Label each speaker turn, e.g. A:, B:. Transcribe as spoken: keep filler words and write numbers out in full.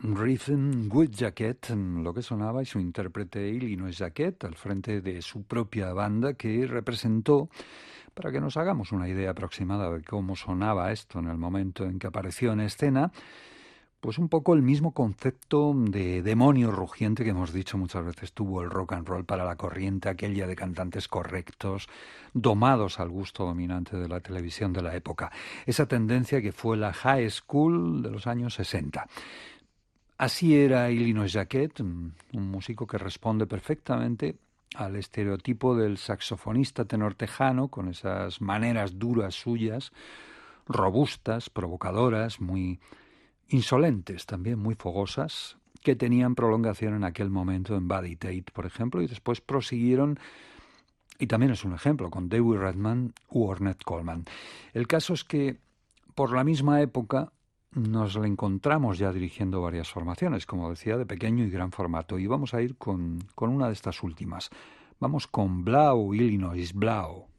A: Rhythm with Jacket, lo que sonaba, y su intérprete Illinois Jacquet al frente de su propia banda, que representó, para que nos hagamos una idea aproximada de cómo sonaba esto en el momento en que apareció en escena, pues un poco el mismo concepto de demonio rugiente que hemos dicho muchas veces tuvo el rock and roll para la corriente aquella de cantantes correctos, domados al gusto dominante de la televisión de la época. Esa tendencia que fue la high school de los años sesenta. Así era Illinois Jacquet, un músico que responde perfectamente al estereotipo del saxofonista tenor tejano, con esas maneras duras suyas, robustas, provocadoras, muy insolentes, también muy fogosas, que tenían prolongación en aquel momento en Buddy Tate, por ejemplo, y después prosiguieron, y también es un ejemplo, con Dewey Redman u Ornette Coleman. El caso es que por la misma época nos la encontramos ya dirigiendo varias formaciones, como decía, de pequeño y gran formato, y vamos a ir con, con una de estas últimas. Vamos con Blau, Illinois, Blau.